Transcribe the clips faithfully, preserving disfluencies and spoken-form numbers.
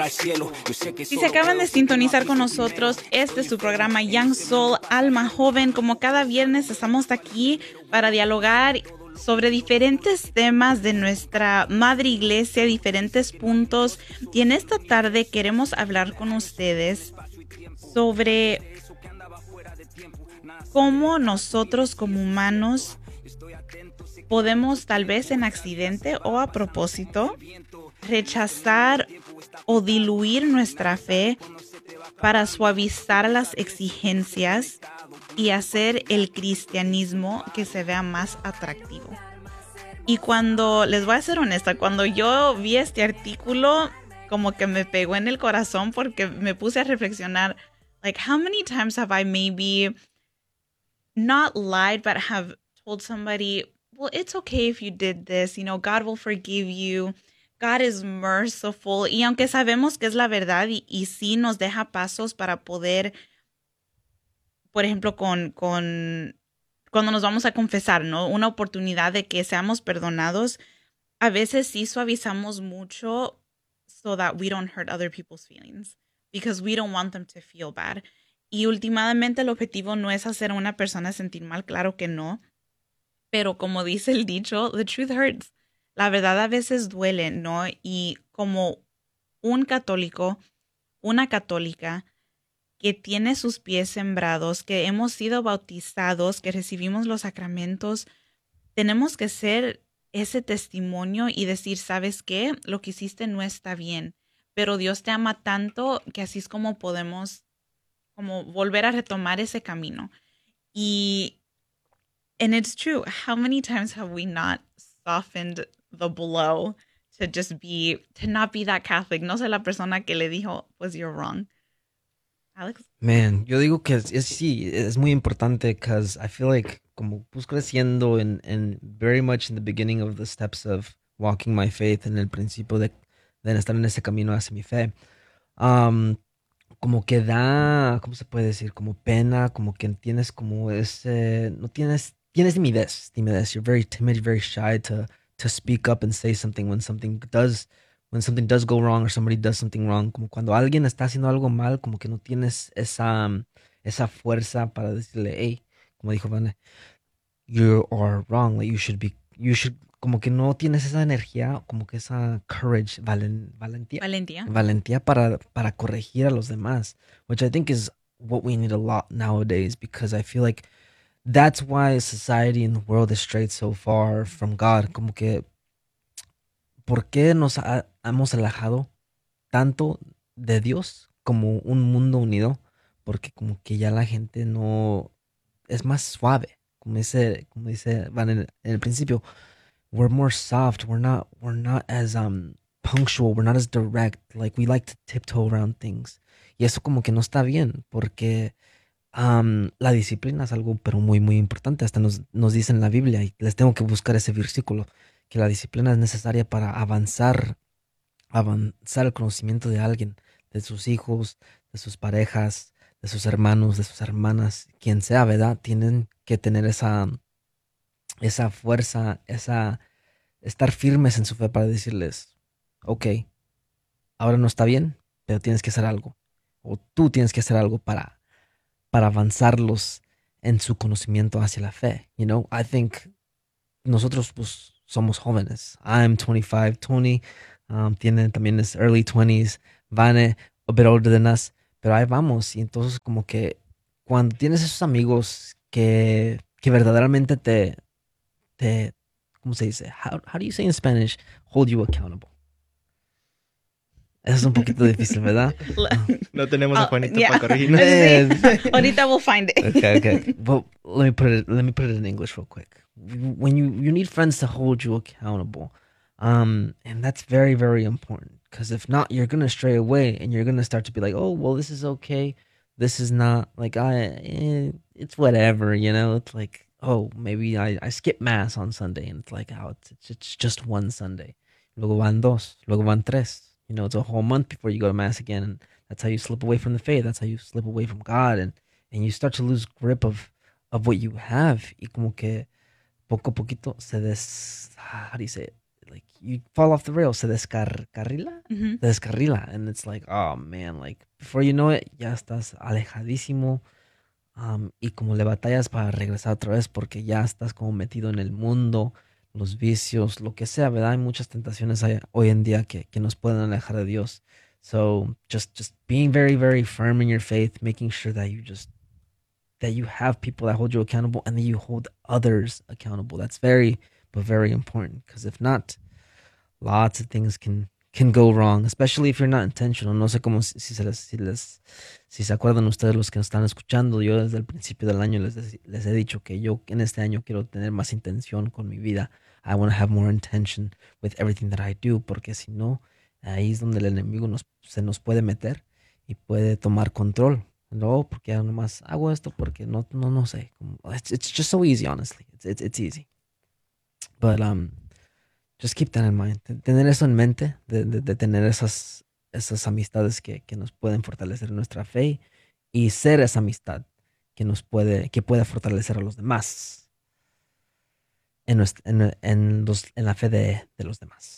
Si se acaban de sintonizar con nosotros, este es su programa Young Soul, Alma Joven. Como cada viernes estamos aquí para dialogar sobre diferentes temas de nuestra madre iglesia, diferentes puntos. Y en esta tarde queremos hablar con ustedes sobre cómo nosotros como humanos podemos, tal vez en accidente o a propósito, rechazar o diluir nuestra fe para suavizar las exigencias y hacer el cristianismo que se vea más atractivo. Y cuando, les voy a ser honesta, cuando yo vi este artículo, como que me pegó en el corazón porque me puse a reflexionar, like, how many times have I maybe not lied, but have told somebody, well, it's okay if you did this, you know, God will forgive you, God is merciful. Y aunque sabemos que es la verdad y, y sí nos deja pasos para poder, por ejemplo, con, con cuando nos vamos a confesar, ¿no? Una oportunidad de que seamos perdonados, a veces sí suavizamos mucho so that we don't hurt other people's feelings because we don't want them to feel bad. Y últimamente el objetivo no es hacer a una persona sentir mal, claro que no. Pero como dice el dicho, the truth hurts. La verdad a veces duele, ¿no? Y como un católico, una católica que tiene sus pies sembrados, que hemos sido bautizados, que recibimos los sacramentos, tenemos que ser ese testimonio y decir, ¿sabes qué? Lo que hiciste no está bien, pero Dios te ama tanto que así es como podemos como volver a retomar ese camino. Y And it's true. How many times have we not softened the blow to just be, to not be that Catholic? No sé la persona que le dijo, pues you're wrong. Alex? Man, yo digo que es, es sí, es muy importante because I feel like como pues creciendo and, and very much in the beginning of the steps of walking my faith, en el principio de, de estar en ese camino hacia mi fe, um, como que da, ¿cómo se puede decir? Como pena, como que tienes como ese, no tienes, tienes timidez, timidez. You're very timid, very shy to, to speak up and say something when something does, when something does go wrong or somebody does something wrong. Como cuando alguien está haciendo algo mal, como que no tienes esa, um, esa fuerza para decirle, hey, como dijo Vane, you are wrong, like you should be, you should, como que no tienes esa energía, como que esa courage, valen, valentía, Valentía. valentía para, para corregir a los demás, which I think is what we need a lot nowadays, because I feel like that's why society and the world is strayed so far from God. Como que, ¿por qué nos ha- hemos alejado tanto de Dios como un mundo unido? Porque como que ya la gente no es más suave, como dice, como dice Van en, en el principio. We're more soft. We're not. We're not as um punctual. We're not as direct. Like we like to tiptoe around things. Y eso como que no está bien, porque um, la disciplina es algo, pero muy, muy importante. Hasta nos, nos dice en la Biblia, y les tengo que buscar ese versículo, que la disciplina es necesaria para avanzar, avanzar el conocimiento de alguien, de sus hijos, de sus parejas, de sus hermanos, de sus hermanas, quien sea, ¿verdad? Tienen que tener esa, esa fuerza, esa estar firmes en su fe para decirles, ok, ahora no está bien, pero tienes que hacer algo. O tú tienes que hacer algo para, para avanzarlos en su conocimiento hacia la fe. You know, I think nosotros pues somos jóvenes. I'm twenty-five, Tony um, tiene también es early twenties, Vane, a bit older than us, pero ahí vamos. Y entonces como que cuando tienes esos amigos que, que verdaderamente te, te, ¿cómo se dice? How, how do you say in Spanish? Hold you accountable. Eso es un poquito difícil, ¿verdad? No tenemos a Ah, Juanito yeah. para corregirnos. Man. Ahorita we'll find it. Okay, okay. Well, let me put it. Let me put it in English real quick. When you you need friends to hold you accountable, um, and that's very very important. Because if not, you're gonna stray away, and you're gonna start to be like, oh, well, this is okay. This is not like I. Eh, it's whatever, you know. It's like, oh, maybe I I skip mass on Sunday, and it's like, oh, it's it's just one Sunday. Luego van dos. Luego van tres. You know, it's a whole month before you go to mass again, and that's how you slip away from the faith. That's how you slip away from God, and and you start to lose grip of of what you have. Y como que poco a poquito se des, how do you say it? like you fall off the rails, se descarrila, Mm-hmm. se descarrila, and it's like, oh man, like before you know it, ya estás alejadísimo, um, y como le batallas para regresar otra vez porque ya estás como metido en el mundo, los vicios, lo que sea, ¿verdad? Hay muchas tentaciones hay- hoy en día que, que nos pueden alejar de Dios. So just just being very, very firm in your faith, making sure that you just that you have people that hold you accountable and that you hold others accountable. That's very, but very important. Because if not, lots of things can can go wrong, especially if you're not intentional. No sé cómo si, si se les, si les si se acuerdan ustedes los que nos están escuchando. Yo desde el principio del año les, les he dicho que yo en este año quiero tener más intención con mi vida. I want to have more intention with everything that I do, porque si no, ahí es donde el enemigo nos, se nos puede meter y puede tomar control. No, porque ya nomás hago esto porque no, no, no sé. It's, it's just so easy, honestly. It's, it's, it's easy. But um, just keep that in mind. Tener eso en mente, de, de, de tener esas, esas amistades que, que nos pueden fortalecer nuestra fe y ser esa amistad que nos puede, que pueda fortalecer a los demás en, nuestra, en, en, los, en la fe de, de los demás.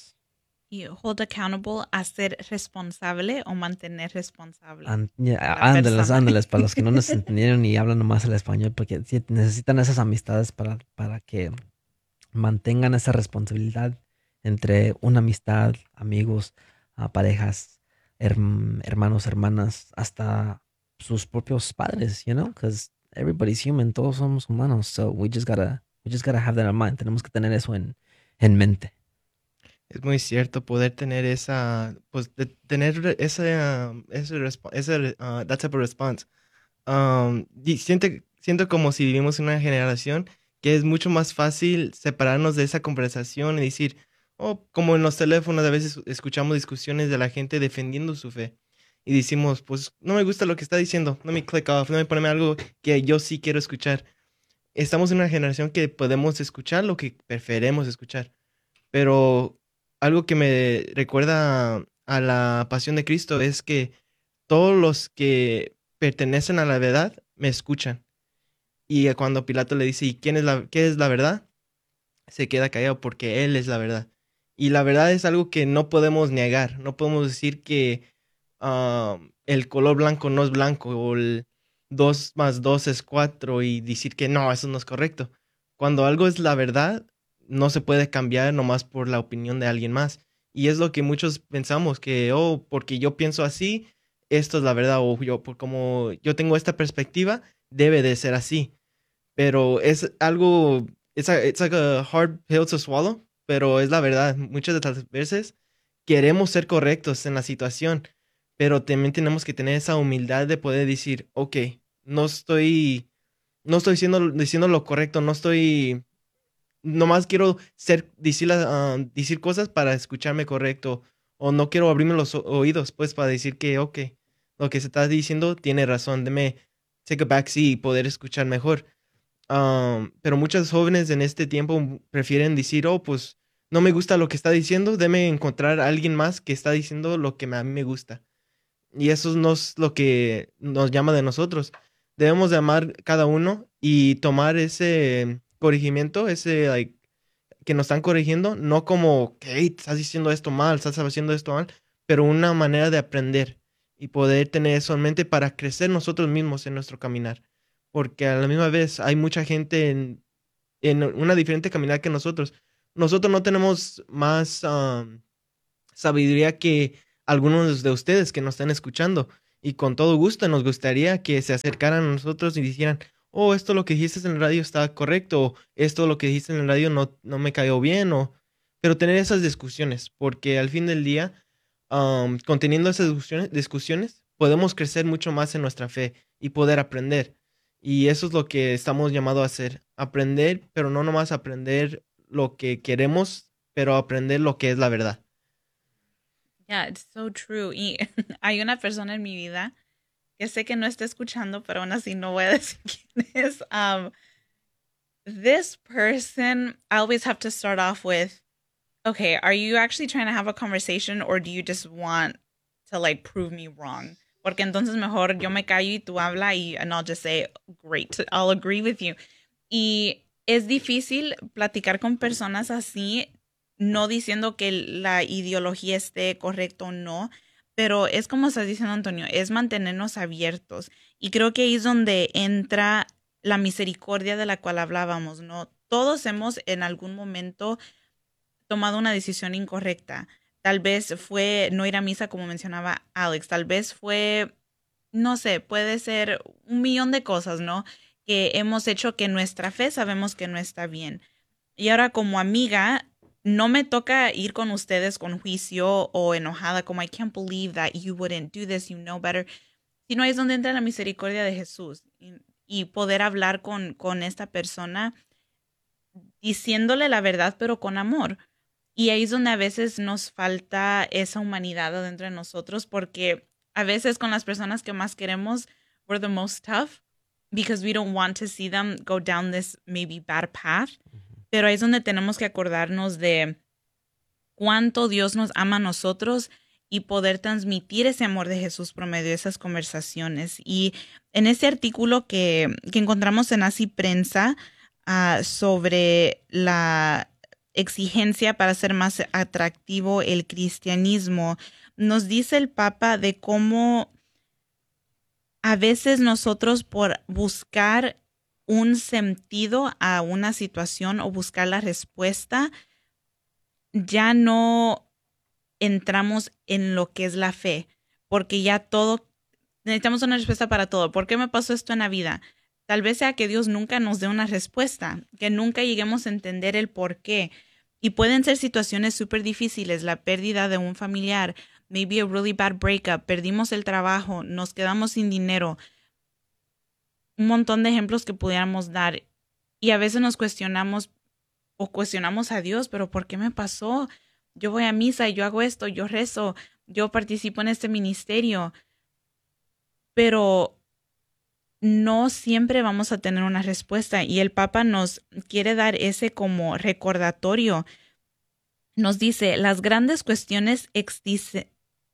Y hold accountable a ser responsable o mantener responsable. And, yeah, ándeles, ándeles, para los que no nos entendieron y hablan nomás el español, porque sí, necesitan esas amistades para, para que mantengan esa responsabilidad entre una amistad, amigos, uh, parejas, herm hermanos, hermanas, hasta sus propios padres, you know, because everybody's human, todos somos humanos, so we just gotta, we just gotta have that in mind, tenemos que tener eso en, en mente. Es muy cierto poder tener esa, pues, de tener ese, um, ese, ese uh, that type of response. Um, y siento, siento como si vivimos en una generación que es mucho más fácil separarnos de esa conversación y decir, oh, como en los teléfonos a veces escuchamos discusiones de la gente defendiendo su fe. Y decimos, pues, no me gusta lo que está diciendo, no me click off, no me poneme algo que yo sí quiero escuchar. Estamos en una generación que podemos escuchar lo que preferemos escuchar, pero algo que me recuerda a la pasión de Cristo es que todos los que pertenecen a la verdad me escuchan. Y cuando Pilato le dice, ¿y quién es la, qué es la verdad? Se queda callado porque Él es la verdad. Y la verdad es algo que no podemos negar. No podemos decir que uh, el color blanco no es blanco o el dos más dos es cuatro y decir que no, eso no es correcto. Cuando algo es la verdad, no se puede cambiar nomás por la opinión de alguien más. Y es lo que muchos pensamos, que, oh, porque yo pienso así, esto es la verdad, o yo, por como yo tengo esta perspectiva, debe de ser así. Pero es algo, it's, a, it's like a hard pill to swallow, pero es la verdad. Muchas de las veces queremos ser correctos en la situación, pero también tenemos que tener esa humildad de poder decir, ok, no estoy, no estoy diciendo, diciendo lo correcto, no estoy... Nomás quiero ser, decir, uh, decir cosas para escucharme correcto. O no quiero abrirme los oídos, pues, para decir que, ok, lo que se está diciendo tiene razón. Déme take a back seat y poder escuchar mejor. Um, pero muchos jóvenes en este tiempo prefieren decir, oh, pues, no me gusta lo que está diciendo. Déme encontrar a alguien más que está diciendo lo que a mí me gusta. Y eso no es lo que nos llama de nosotros. Debemos de amar cada uno y tomar ese corregimiento, ese like, que nos están corrigiendo, no como que hey, estás diciendo esto mal, estás haciendo esto mal, pero una manera de aprender y poder tener eso en mente para crecer nosotros mismos en nuestro caminar. Porque a la misma vez hay mucha gente en, en una diferente caminar que nosotros. Nosotros no tenemos más um, sabiduría que algunos de ustedes que nos están escuchando. Y con todo gusto nos gustaría que se acercaran a nosotros y dijeran, oh, esto lo que dijiste en el radio está correcto, o esto lo que dijiste en el radio no, no me cayó bien, o... pero tener esas discusiones, porque al fin del día, um, conteniendo esas discusiones, discusiones, podemos crecer mucho más en nuestra fe y poder aprender. Y eso es lo que estamos llamados a hacer, aprender, pero no nomás aprender lo que queremos, pero aprender lo que es la verdad. Yeah, it's so true. Y hay una persona en mi vida que sé que no está escuchando, pero aún así no voy a decir quién es. Um, this person, I always have to start off with, okay, are you actually trying to have a conversation or do you just want to like prove me wrong? Porque entonces mejor yo me callo y tú habla y and I'll just say, great, I'll agree with you. Y es difícil platicar con personas así. no diciendo que la ideología esté correcta o no, pero es como estás diciendo, Antonio, es mantenernos abiertos. Y creo que ahí es donde entra la misericordia de la cual hablábamos, ¿no? Todos hemos en algún momento tomado una decisión incorrecta. Tal vez fue no ir a misa, como mencionaba Alex. Tal vez fue, no sé, puede ser un millón de cosas, ¿no? Que hemos hecho que nuestra fe sabemos que no está bien. Y ahora como amiga, no me toca ir con ustedes con juicio o enojada, como I can't believe that you wouldn't do this, you know better. Sino ahí es donde entra la misericordia de Jesús y, y poder hablar con, con esta persona diciéndole la verdad, pero con amor. Y ahí es donde a veces nos falta esa humanidad adentro de nosotros, porque a veces con las personas que más queremos, we're the most tough because we don't want to see them go down this maybe bad path. Pero ahí es donde tenemos que acordarnos de cuánto Dios nos ama a nosotros y poder transmitir ese amor de Jesús por medio de esas conversaciones. Y en ese artículo que, que encontramos en Así Prensa uh, sobre la exigencia para hacer más atractivo el cristianismo, nos dice el Papa de cómo a veces nosotros por buscar un sentido a una situación o buscar la respuesta, ya no entramos en lo que es la fe, porque ya todo, necesitamos una respuesta para todo. ¿Por qué me pasó esto en la vida? Tal vez sea que Dios nunca nos dé una respuesta, que nunca lleguemos a entender el por qué. Y pueden ser situaciones súper difíciles, la pérdida de un familiar, maybe a really bad breakup, perdimos el trabajo, nos quedamos sin dinero. Un montón de ejemplos que pudiéramos dar. Y a veces nos cuestionamos o cuestionamos a Dios, pero ¿por qué me pasó? Yo voy a misa, yo hago esto, yo rezo, yo participo en este ministerio. Pero no siempre vamos a tener una respuesta y el Papa nos quiere dar ese como recordatorio. Nos dice, las grandes cuestiones exis-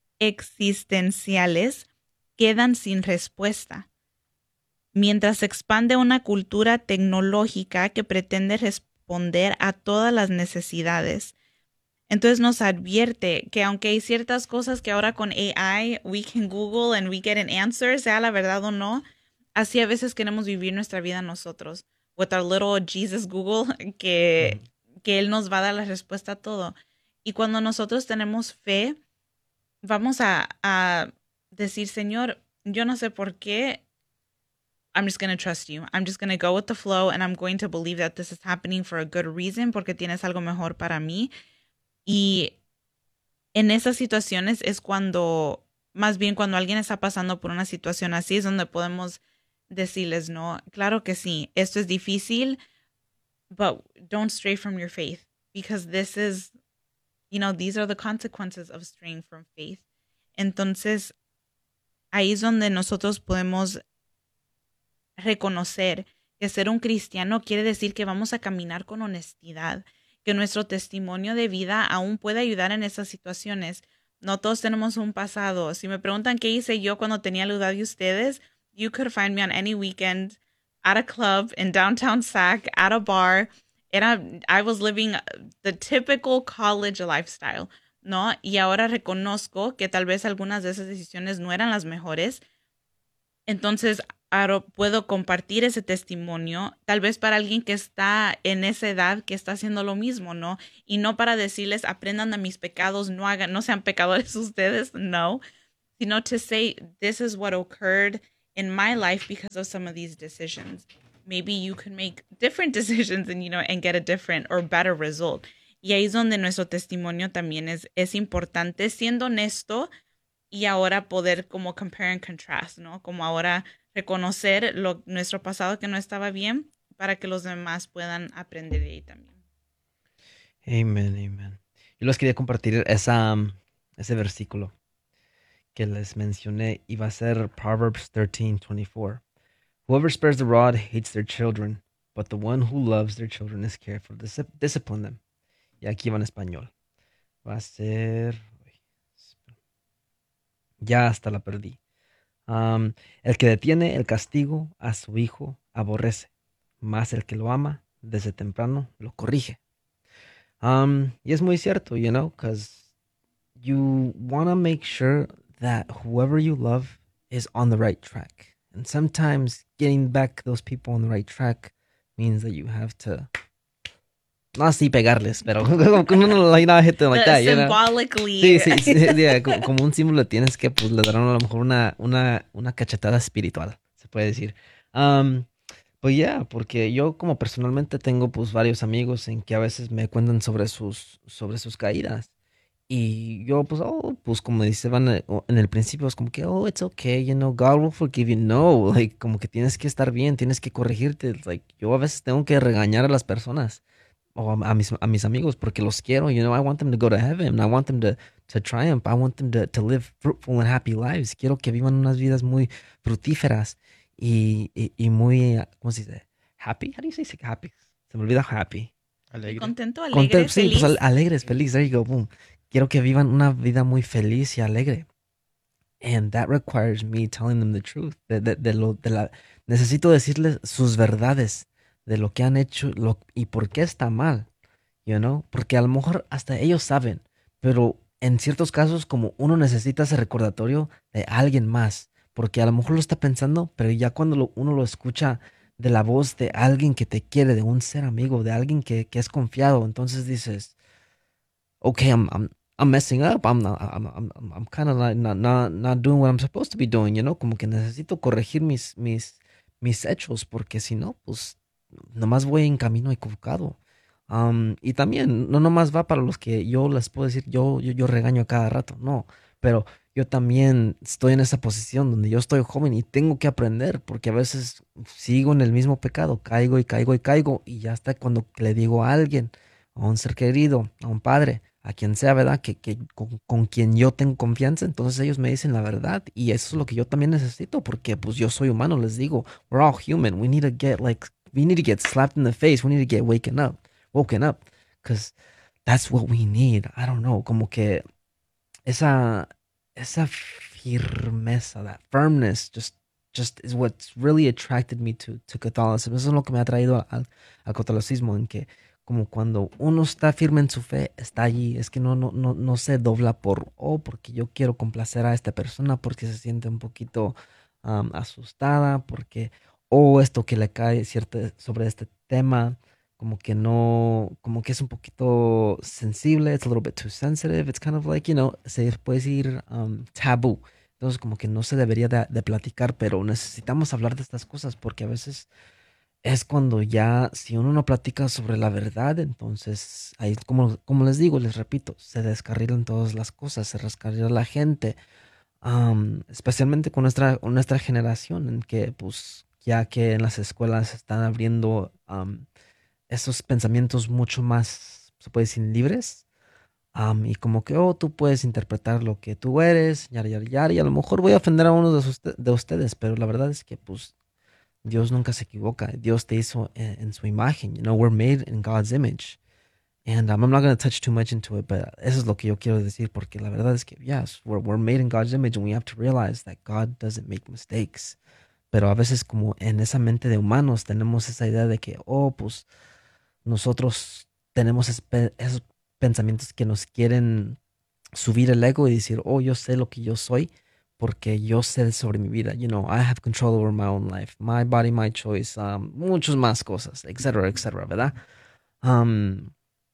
existenciales quedan sin respuesta, mientras se expande una cultura tecnológica que pretende responder a todas las necesidades. Entonces nos advierte que aunque hay ciertas cosas que ahora con A I we can Google and we get an answer, sea la verdad o no, así a veces queremos vivir nuestra vida nosotros, with our little Jesus Google, que, uh-huh. que Él nos va a dar la respuesta a todo. Y cuando nosotros tenemos fe, vamos a, a decir, Señor, yo no sé por qué, I'm just going to trust you. I'm just going to go with the flow and I'm going to believe that this is happening for a good reason, porque tienes algo mejor para mí. Y en esas situaciones es cuando, más bien cuando alguien está pasando por una situación así, es donde podemos decirles, no, claro que sí, esto es difícil, but don't stray from your faith, because this is, you know, these are the consequences of straying from faith. Entonces, ahí es donde nosotros podemos reconocer que ser un cristiano quiere decir que vamos a caminar con honestidad, que nuestro testimonio de vida aún puede ayudar en esas situaciones. No todos tenemos un pasado. Si me preguntan qué hice yo cuando tenía la edad de ustedes, you could find me on any weekend at a club in downtown Sac, at a bar. Era, I was living the typical college lifestyle, ¿no? Y ahora reconozco que tal vez algunas de esas decisiones no eran las mejores. Entonces, ahora puedo compartir ese testimonio, tal vez para alguien que está en esa edad, que está haciendo lo mismo, ¿no? Y no para decirles, aprendan de mis pecados, no hagan, no sean pecadores ustedes, no. Sino to say, this is what occurred in my life because of some of these decisions. Maybe you can make different decisions and, you know, and get a different or better result. Y ahí es donde nuestro testimonio también es, es importante, siendo honesto, y ahora poder como compare and contrast, ¿no? Como ahora reconocer lo, nuestro pasado que no estaba bien para que los demás puedan aprender de ahí también. Amen, amen. Yo les quería compartir esa, ese versículo que les mencioné. Iba a ser Proverbs thirteen twenty-four. Whoever spares the rod hates their children, but the one who loves their children is careful to dis- discipline them. Y aquí va en español. Va a ser... Ya hasta la perdí. Um, el que detiene el castigo a su hijo aborrece, mas el que lo ama desde temprano lo corrige. Um, y es muy cierto, you know, because you want to make sure that whoever you love is on the right track. And sometimes getting back those people on the right track means that you have to no así pegarles, pero como uno like not hit them like The that, you know. Sí, symbolically. sí, sí, yeah, co- como un símbolo tienes que pues le dar a lo mejor una una una cachetada espiritual, se puede decir. Um, pues ya, porque yo como personalmente tengo pues varios amigos en que a veces me cuentan sobre sus sobre sus caídas. Y yo, pues, oh, pues como dice Van eh, o- en el principio, es como que, oh, it's okay, you know, God will forgive you. No, like, como que tienes que estar bien, tienes que corregirte. Like, yo a veces tengo que regañar a las personas o a, a mis, a mis amigos porque los quiero, you know, I want them to go to heaven, I want them to, to triumph, I want them to, to live fruitful and happy lives. Quiero que vivan unas vidas muy fructíferas y, y, y muy, ah, ¿cómo se dice? Happy? How do you say happy? Se me olvida happy. Y Alegre. contento, Conte- alegre, sí, pues al- feliz. alegres, feliz, there you go, boom. Quiero que vivan una vida muy feliz y alegre. And that requires me telling them the truth. De, de, de lo, de la, necesito decirles sus verdades de lo que han hecho lo, y por qué está mal, you know? Porque a lo mejor hasta ellos saben, pero en ciertos casos como uno necesita ese recordatorio de alguien más, porque a lo mejor lo está pensando, pero ya cuando lo- uno lo escucha de la voz de alguien que te quiere, de un ser amigo, de alguien que, que es confiado, entonces dices, okay, I'm I'm I'm messing up. I'm not, I'm I'm I'm, I'm kind of like not, not not doing what I'm supposed to be doing, you know, como que necesito corregir mis mis mis hechos porque si no, pues nomás voy en camino equivocado. Am, y también no nomás va para los que yo les puedo decir yo yo, yo regaño a cada rato, no, pero yo también estoy en esa posición donde yo estoy joven y tengo que aprender porque a veces sigo en el mismo pecado, caigo y caigo y caigo y ya hasta cuando le digo a alguien, a un ser querido, a un padre, a quien sea, ¿verdad? Que, que con, con quien yo tengo confianza, entonces ellos me dicen la verdad y eso es lo que yo también necesito porque pues yo soy humano, les digo, we're all human, we need to get like, we need to get slapped in the face, we need to get waken up, woken up, because that's what we need, I don't know, como que esa, esa firmeza, that firmness, just, just is what's really attracted me to, to Catholicism. Eso es lo que me ha traído al, al catolicismo, en que como cuando uno está firme en su fe, está allí, es que no, no, no, no se dobla por, oh, porque yo quiero complacer a esta persona, porque se siente un poquito um, asustada, porque, o esto que le cae cierto sobre este tema, como que no, como que es un poquito sensible, it's a little bit too sensitive, it's kind of like, you know, se puede decir um, tabú. Entonces como que no se debería de, de platicar, pero necesitamos hablar de estas cosas porque a veces es cuando ya, si uno no platica sobre la verdad, entonces ahí, como, como les digo, les repito, se descarrilan todas las cosas, se descarrila la gente, am, especialmente con nuestra, con nuestra generación, en que pues ya que en las escuelas están abriendo am, esos pensamientos mucho más, se puede decir, libres. am, y como que, oh, tú puedes interpretar lo que tú eres, yara, yara, yara, y a lo mejor voy a ofender a uno de, sus- de ustedes, pero la verdad es que pues Dios nunca se equivoca. Dios te hizo en, en su imagen. You know, we're made in God's image. And um, I'm not going to touch too much into it, but eso es lo que yo quiero decir, porque la verdad es que, yes, we're, we're made in God's image and we have to realize that God doesn't make mistakes. Pero a veces como en esa mente de humanos tenemos esa idea de que, oh, pues nosotros tenemos espe- esos pensamientos que nos quieren subir el ego y decir, oh, yo sé lo que yo soy porque yo sé sobre mi vida. You know, I have control over my own life, my body, my choice, um, muchas más cosas, etcétera, etcétera, ¿verdad? Um,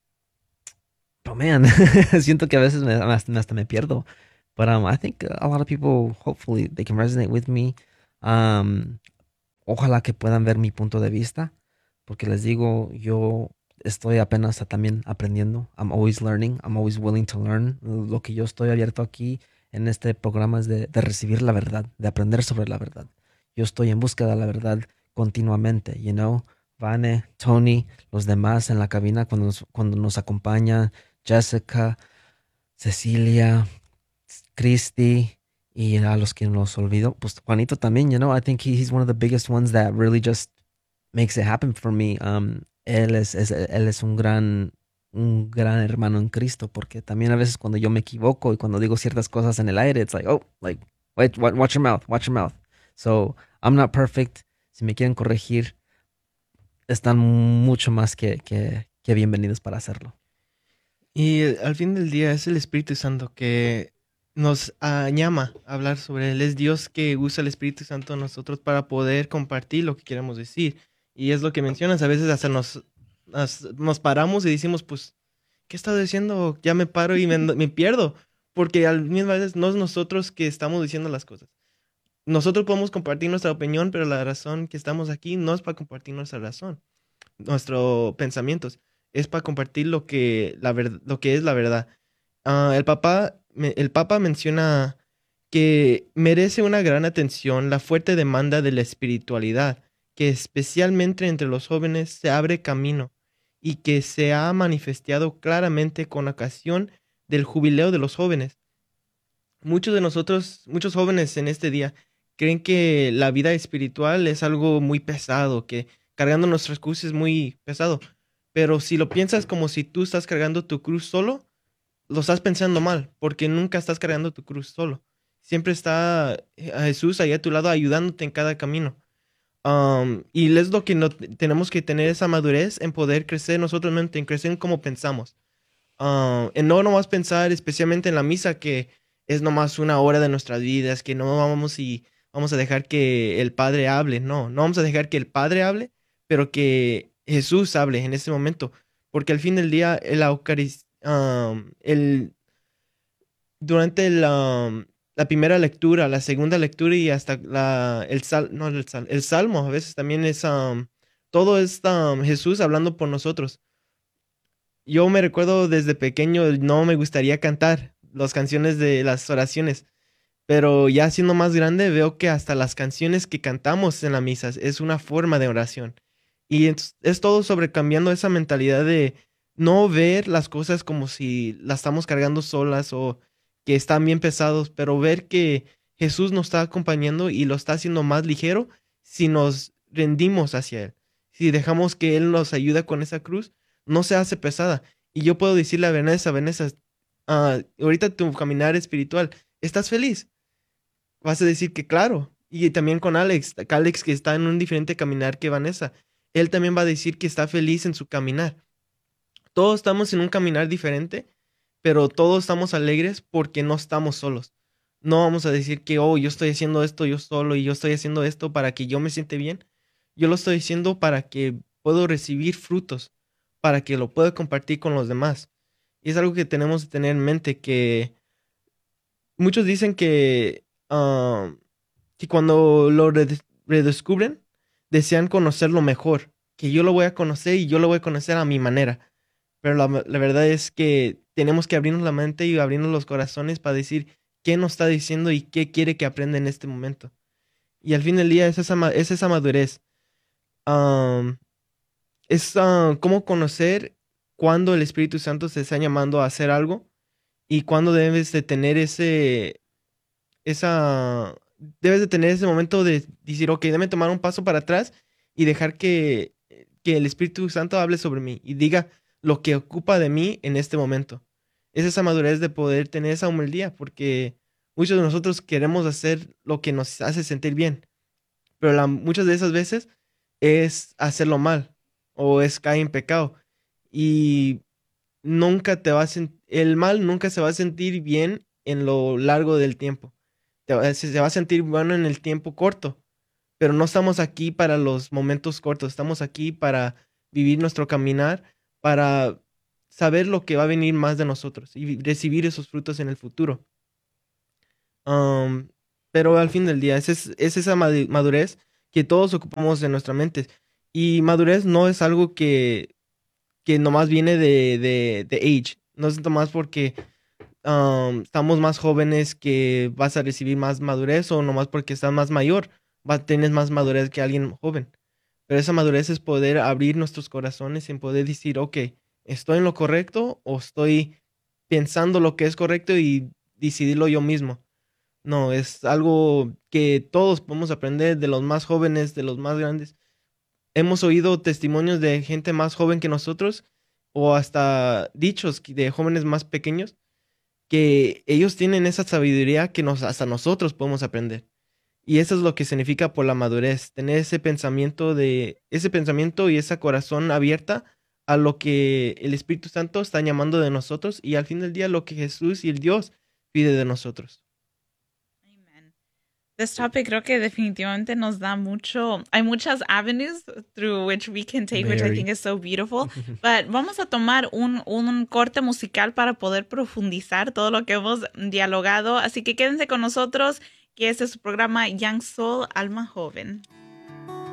but man, siento que a veces me, hasta, hasta me pierdo. But um, I think a lot of people, hopefully, they can resonate with me. Um, Ojalá que puedan ver mi punto de vista, porque les digo, yo estoy apenas a- también aprendiendo. I'm always learning, I'm always willing to learn. Lo que yo estoy abierto aquí en este programa es de, de recibir la verdad, de aprender sobre la verdad. Yo estoy en búsqueda de la verdad continuamente, you know. Vane, Tony, los demás en la cabina cuando nos, cuando nos acompaña, Jessica, Cecilia, Christy, y a los que nos olvido, pues Juanito también, you know, I think he, he's one of the biggest ones that really just makes it happen for me. Um, él es, es- él es un gran, un gran hermano en Cristo, porque también a veces cuando yo me equivoco y cuando digo ciertas cosas en el aire, it's like, oh, like, wait, wa- watch your mouth, watch your mouth. So, I'm not perfect. Si me quieren corregir, están mucho más que, que, que bienvenidos para hacerlo. Y eh, al fin del día es el Espíritu Santo que nos ah, llama a hablar sobre Él. Es Dios que usa el Espíritu Santo en nosotros para poder compartir lo que queremos decir. Y es lo que mencionas, a veces hasta nos, nos, nos paramos y decimos, pues, ¿qué he estado diciendo? Ya me paro y me, me pierdo. Porque al mismo vez no es nosotros que estamos diciendo las cosas. Nosotros podemos compartir nuestra opinión, pero la razón que estamos aquí no es para compartir nuestra razón, nuestros pensamientos, es para compartir lo que, la ver- lo que es la verdad. Ah, el papá, me- el Papa menciona que merece una gran atención la fuerte demanda de la espiritualidad, que especialmente entre los jóvenes se abre camino y que se ha manifestado claramente con ocasión del jubileo de los jóvenes. Muchos de nosotros, muchos jóvenes en este día, creen que la vida espiritual es algo muy pesado, que cargando nuestras cruces es muy pesado. Pero si lo piensas como si tú estás cargando tu cruz solo, lo estás pensando mal, porque nunca estás cargando tu cruz solo. Siempre está eh, a Jesús ahí a tu lado ayudándote en cada camino. Um, y es lo que no, tenemos que tener esa madurez en poder crecer nosotros mismos, en crecer en cómo pensamos. Ah, en no nomás pensar especialmente en la misa, que es nomás una hora de nuestras vidas, que no vamos y vamos a dejar que el Padre hable. No, no vamos a dejar que el Padre hable, pero que Jesús hable en ese momento. Porque al fin del día, la Eucaristía, el, durante la, la primera lectura, la segunda lectura y hasta la, el, sal, no, el, sal, el Salmo, a veces también es, um, todo es um, Jesús hablando por nosotros. Yo me recuerdo desde pequeño, no me gustaría cantar las canciones de las oraciones, pero ya siendo más grande veo que hasta las canciones que cantamos en la misa es una forma de oración. Y es, es todo sobre cambiando esa mentalidad de no ver las cosas como si las estamos cargando solas o que están bien pesados, pero ver que Jesús nos está acompañando y lo está haciendo más ligero si nos rendimos hacia Él. Si dejamos que Él nos ayude con esa cruz, no se hace pesada. Y yo puedo decirle a Vanessa, Vanessa, ah, ahorita tu caminar espiritual, ¿estás feliz? Vas a decir que claro. Y también con Alex, Alex que está en un diferente caminar que Vanessa, él también va a decir que está feliz en su caminar. Todos estamos en un caminar diferente, pero todos estamos alegres porque no estamos solos. No vamos a decir que, oh, yo estoy haciendo esto yo solo y yo estoy haciendo esto para que yo me siente bien. Yo lo estoy haciendo para que puedo recibir frutos, para que lo pueda compartir con los demás. Y es algo que tenemos que tener en mente, que muchos dicen que, ah, que cuando lo rede- redescubren, desean conocerlo mejor, que yo lo voy a conocer y yo lo voy a conocer a mi manera. Pero la, la verdad es que tenemos que abrirnos la mente y abrirnos los corazones para decir qué nos está diciendo y qué quiere que aprenda en este momento. Y al fin del día es esa, ma- es esa madurez. Am, es ah, cómo conocer cuándo el Espíritu Santo se está llamando a hacer algo y cuándo debes de tener ese, esa, debes de tener ese momento de decir, ok, déjame tomar un paso para atrás y dejar que, que el Espíritu Santo hable sobre mí y diga lo que ocupa de mí en este momento. Es esa madurez de poder tener esa humildad, porque muchos de nosotros queremos hacer lo que nos hace sentir bien, pero la- muchas de esas veces es hacerlo mal o es caer en pecado y nunca te va a sen- el mal nunca se va a sentir bien en lo largo del tiempo. Te va- se se va a sentir bueno en el tiempo corto, pero no estamos aquí para los momentos cortos, estamos aquí para vivir nuestro caminar, para saber lo que va a venir más de nosotros y vi- recibir esos frutos en el futuro. Um, pero al fin del día, es, es, es esa madu- madurez que todos ocupamos en nuestra mente. Y madurez no es algo que, que nomás viene de, de, de age, no es nomás porque um, estamos más jóvenes que vas a recibir más madurez o nomás porque estás más mayor, va, tienes más madurez que alguien joven. Pero esa madurez es poder abrir nuestros corazones en poder decir, ok, ¿estoy en lo correcto o estoy pensando lo que es correcto y decidirlo yo mismo? No, es algo que todos podemos aprender de los más jóvenes, de los más grandes. Hemos oído testimonios de gente más joven que nosotros o hasta dichos que- de jóvenes más pequeños que ellos tienen esa sabiduría que nos, hasta nosotros podemos aprender. Y eso es lo que significa por la madurez, tener ese pensamiento de, ese pensamiento y ese corazón abierta a lo que el Espíritu Santo está llamando de nosotros y al fin del día lo que Jesús y el Dios pide de nosotros. Amen. This topic creo que definitivamente nos da mucho, hay muchas avenues through which we can take, which I Very. think is so beautiful. But vamos a tomar un, un corte musical para poder profundizar todo lo que hemos dialogado. Así que quédense con nosotros, que este es su programa Young Soul, Alma Joven.